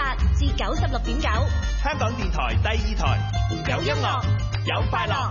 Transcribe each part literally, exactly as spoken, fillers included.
八至九十六點九， 香港電台第二台，有音樂，有快樂。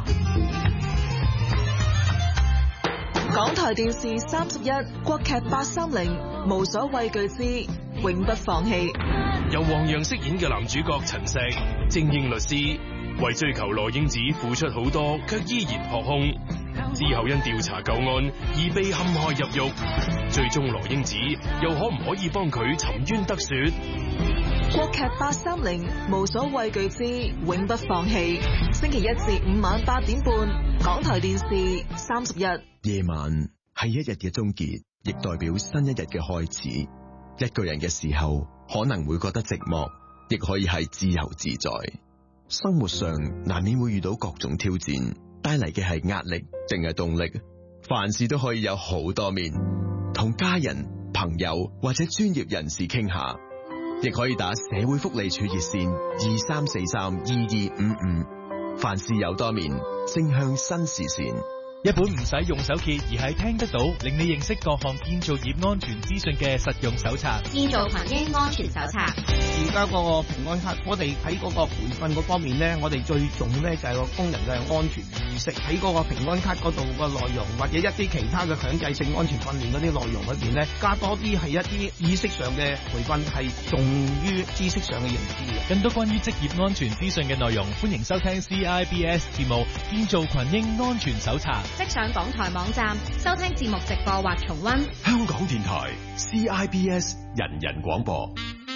港台電視三十一，國劇八三零，無所畏懼之永不放棄。 由黃洋飾演嘅男主角陳石，精英律師，為追求羅英子付出好多，卻依然撲空。之後因調查舊案而被陷害入獄，最終羅英子又可唔可以幫佢沉冤得雪？ 國劇八三零，無所畏懼之永不放棄。星期一至五晚八點半，港台電視三十一。 夜晚係一日嘅終結，亦代表新一日嘅開始。一個人嘅時候，可能會覺得寂寞，亦可以係自由自在。生活上難免會遇到各種挑戰，帶嚟嘅係壓力定係動力？凡事都可以有好多面，同家人、朋友或者專業人士傾下，亦可以打社會福利處熱線二三四三二二五五。凡事有多面，正向新視線。 一本唔使用手揭而係聽得到，令你認識各項建造業安全資訊嘅實用手冊。 建造群英安全手冊。 而家嗰個平安卡，我哋喺嗰個培訓嗰方面咧，我哋最重咧就係個工人嘅安全意識。喺嗰個平安卡嗰度個內容，或者一啲其他嘅強制性安全訓練嗰啲內容裏邊咧，加多啲係一啲意識上嘅培訓，係重於知識上嘅認知嘅。 更多關於職業安全資訊嘅內容，歡迎收聽 C I B S 節目《建造群英安全手冊》。 即上港台網站收聽節目直播或重溫。 香港電台 C I B S 人人廣播，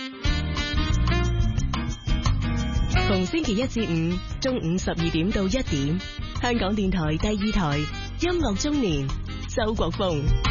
逢星期一至五中午十二點到一點，香港電台第二台音樂中年，周國峰。